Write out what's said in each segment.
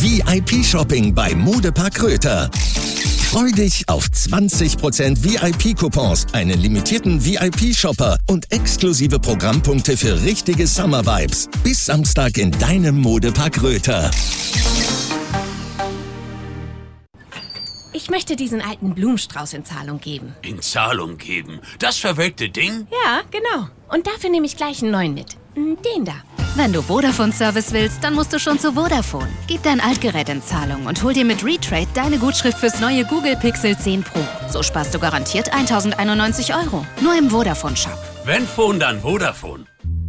VIP-Shopping bei Modepark Röther. Freu dich auf 20% VIP-Coupons, einen limitierten VIP-Shopper und exklusive Programmpunkte für richtige Summer-Vibes. Bis Samstag in deinem Modepark Röther. Ich möchte diesen alten Blumenstrauß in Zahlung geben. In Zahlung geben? Das verwelkte Ding? Ja, genau. Und dafür nehme ich gleich einen neuen mit. Den da. Wenn du Vodafone-Service willst, dann musst du schon zu Vodafone. Gib dein Altgerät in Zahlung und hol dir mit Retrade deine Gutschrift fürs neue Google Pixel 10 Pro. So sparst du garantiert 1.091 €. Nur im Vodafone-Shop. Wenn Phone, dann Vodafone.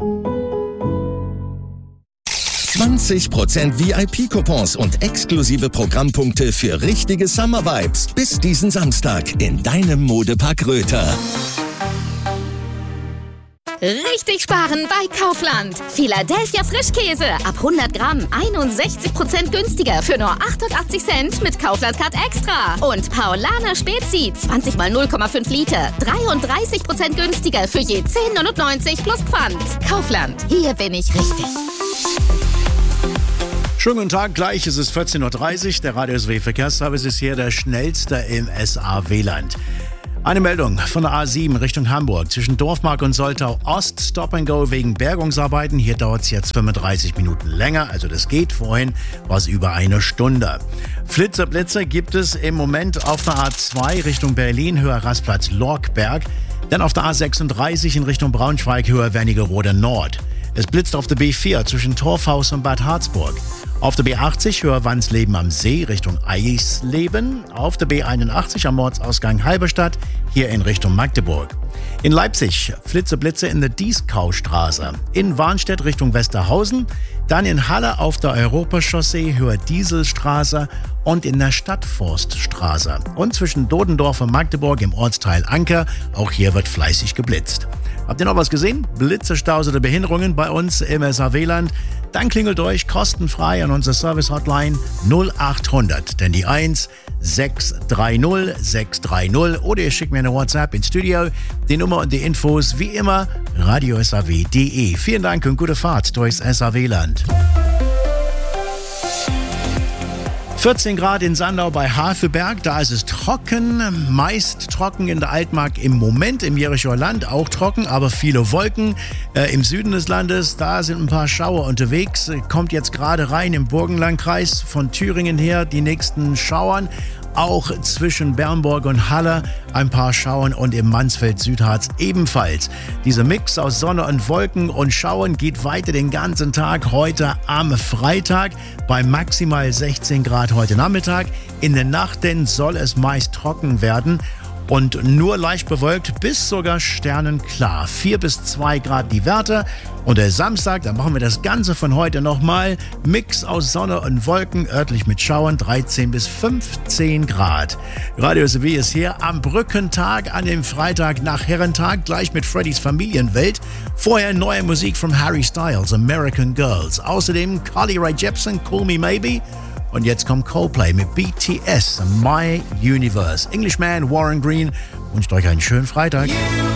20% VIP-Coupons und exklusive Programmpunkte für richtige Summer-Vibes. Bis diesen Samstag in deinem Modepark Röther. Richtig sparen bei Kaufland. Philadelphia Frischkäse ab 100 Gramm 61% günstiger für nur 88 Cent mit Kaufland Card Extra. Und Paulaner Spezi 20 mal 0,5 Liter 33% günstiger für je 10,99 plus Pfand. Kaufland, hier bin ich richtig. Schönen guten Tag, gleich ist es 14.30 Uhr. Der Radio SW Verkehrsservice ist hier der schnellste im SAW-Land. Eine Meldung von der A7 Richtung Hamburg zwischen Dorfmark und Soltau Ost. Stop and Go wegen Bergungsarbeiten. Hier dauert es jetzt 35 Minuten länger. Also das geht. Vorhin war es über eine Stunde. Blitzer gibt es im Moment auf der A2 Richtung Berlin, Höher Rastplatz Lorkberg. Dann auf der A36 in Richtung Braunschweig, Höher Wernigerode Nord. Es blitzt auf der B4 zwischen Torfhaus und Bad Harzburg. Auf der B80 höher Wandsleben am See Richtung Eisleben. Auf der B81 am Mordsausgang Halberstadt, hier in Richtung Magdeburg. In Leipzig Blitze in der Dieskaustraße. In Warnstedt Richtung Westerhausen. Dann in Halle auf der Europachaussee höher Dieselstraße und in der Stadtforststraße. Und zwischen Dodendorf und Magdeburg im Ortsteil Anker. Auch hier wird fleißig geblitzt. Habt ihr noch was gesehen? Blitzestaus oder Behinderungen bei uns im SAW-Land? Dann klingelt euch kostenfrei an unsere Service-Hotline 0800, denn die 1 630 630 oder ihr schickt mir eine WhatsApp ins Studio. Die Nummer und die Infos wie immer radiosaw.de. Vielen Dank und gute Fahrt durchs SAW-Land. 14 Grad in Sandau bei Havelberg, da ist es trocken, meist trocken in der Altmark im Moment, im Jerichoer Land auch trocken, aber viele Wolken. Im Süden des Landes, da sind ein paar Schauer unterwegs, kommt jetzt gerade rein im Burgenlandkreis von Thüringen her die nächsten Schauern. Auch zwischen Bernburg und Halle ein paar Schauern und im Mansfeld-Südharz ebenfalls. Dieser Mix aus Sonne und Wolken und Schauern geht weiter den ganzen Tag heute am Freitag bei maximal 16 Grad heute Nachmittag. In der Nacht denn soll es meist trocken werden und nur leicht bewölkt bis sogar sternenklar. 4 bis 2 Grad die Werte. Und der Samstag, da machen wir das Ganze von heute nochmal. Mix aus Sonne und Wolken, örtlich mit Schauern, 13 bis 15 Grad. Radio SW ist hier am Brückentag, an dem Freitag nach Herrentag, gleich mit Freddys Familienwelt. Vorher neue Musik von Harry Styles, American Girls. Außerdem Carly Rae Jepsen, Call Me Maybe. Und jetzt kommt Coldplay mit BTS, My Universe. Englishman, Warren Green, wünscht euch einen schönen Freitag.